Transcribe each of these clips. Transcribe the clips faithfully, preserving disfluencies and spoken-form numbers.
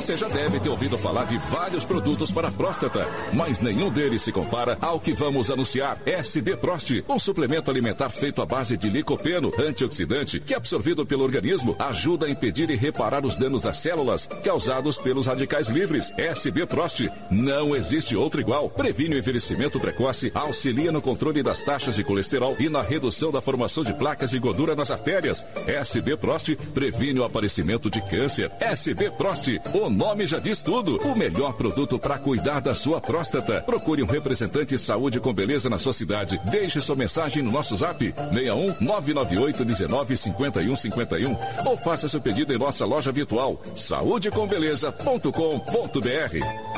Você já deve ter ouvido falar de vários produtos para a próstata, mas nenhum deles se compara ao que vamos anunciar. S B Prost, um suplemento alimentar feito à base de licopeno, antioxidante, que absorvido pelo organismo ajuda a impedir e reparar os danos às células causados pelos radicais livres. S B Prost, não existe outro igual. Previne o envelhecimento precoce, auxilia no controle das taxas de colesterol e na redução da formação de placas de gordura nas artérias. S B Prost previne o aparecimento de câncer. S B Prost, o nome já diz tudo. O melhor produto para cuidar da sua próstata. Procure um representante de saúde com beleza na sua cidade. Deixe sua mensagem no nosso zap seis um nove nove oito um nove cinco um cinco um ou faça seu pedido em nossa loja virtual saúde com beleza ponto com ponto br.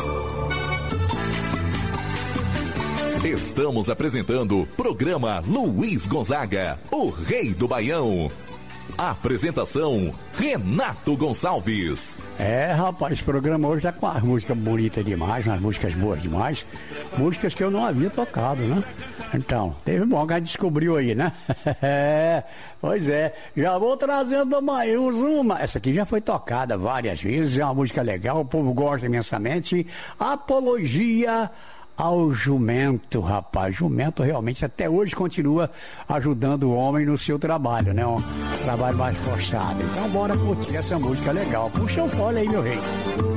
Estamos apresentando o programa Luiz Gonzaga, o Rei do Baião. Apresentação, Renato Gonçalves. É, rapaz, esse programa hoje tá com as músicas bonitas demais, umas músicas boas demais. Músicas que eu não havia tocado, né? Então, teve bom que a gente descobriu aí, né? É, pois é, já vou trazendo mais uma. Essa aqui já foi tocada várias vezes, é uma música legal, o povo gosta imensamente. Apologia ao jumento, rapaz. Jumento realmente até hoje continua ajudando o homem no seu trabalho, né? Um trabalho mais forçado. Então bora curtir essa música legal. Puxa o fole aí, meu rei.